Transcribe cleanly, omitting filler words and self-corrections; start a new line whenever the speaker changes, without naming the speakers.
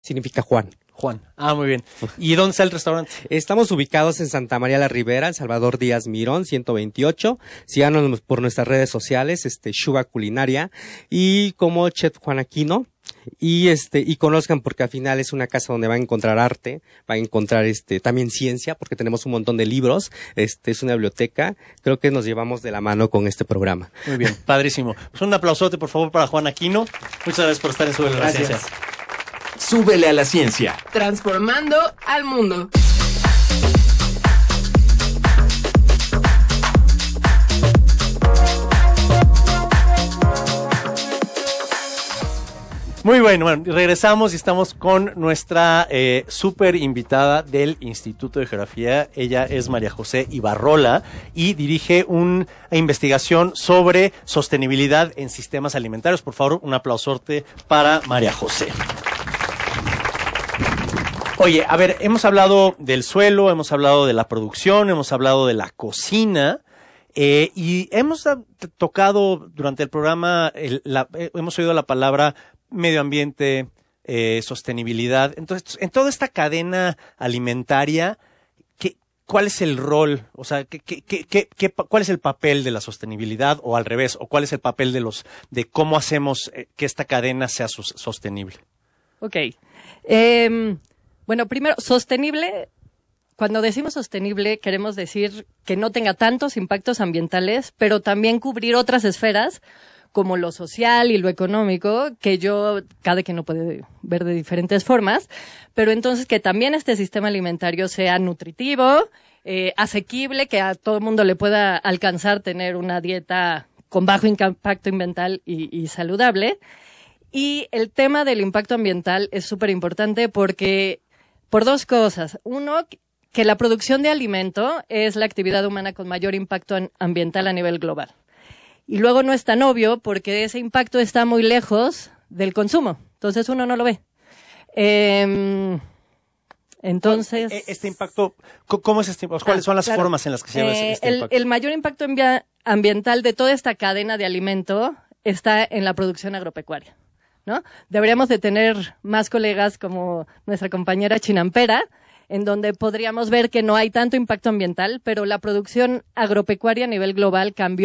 significa Juan.
Juan. Muy bien. ¿Y dónde está el restaurante?
Estamos ubicados en Santa María la Ribera, en Salvador Díaz Mirón, 128. Síganos por nuestras redes sociales, Shuba Culinaria, y como Chef Juan Aquino. Y conozcan, porque al final es una casa donde va a encontrar arte, va a encontrar también ciencia, porque tenemos un montón de libros, es una biblioteca. Creo que nos llevamos de la mano con este programa.
Muy bien, padrísimo. Pues un aplausote, por favor, para Juan Aquino. Muchas gracias por estar en Súbele a la Ciencia.
Súbele a la Ciencia.
Transformando al mundo.
Muy bueno, regresamos y estamos con nuestra súper invitada del Instituto de Geografía. Ella es María José Ibarrola y dirige una investigación sobre sostenibilidad en sistemas alimentarios. Por favor, un aplausote para María José. Oye, a ver, hemos hablado del suelo, hemos hablado de la producción, hemos hablado de la cocina. Y hemos tocado durante el programa, hemos oído la palabra medio ambiente, sostenibilidad. Entonces, en toda esta cadena alimentaria, ¿cuál es el rol? O sea, ¿cuál es el papel de la sostenibilidad o al revés? ¿O cuál es el papel de cómo hacemos que esta cadena sea sostenible?
Ok. Bueno, primero, sostenible. Cuando decimos sostenible, queremos decir que no tenga tantos impactos ambientales, pero también cubrir otras esferas, como lo social y lo económico, que cada quien lo puede ver de diferentes formas, pero entonces que también este sistema alimentario sea nutritivo, asequible, que a todo el mundo le pueda alcanzar tener una dieta con bajo impacto ambiental y saludable. Y el tema del impacto ambiental es súper importante por dos cosas. Uno, que la producción de alimento es la actividad humana con mayor impacto ambiental a nivel global. Y luego no es tan obvio porque ese impacto está muy lejos del consumo. Entonces uno no lo ve. Entonces...
Este impacto, ¿cómo es este impacto? ¿Cuáles son las formas en las que se lleva este impacto?
El mayor impacto ambiental de toda esta cadena de alimento está en la producción agropecuaria, ¿no? Deberíamos de tener más colegas como nuestra compañera Chinampera, en donde podríamos ver que no hay tanto impacto ambiental, pero la producción agropecuaria a nivel global cambió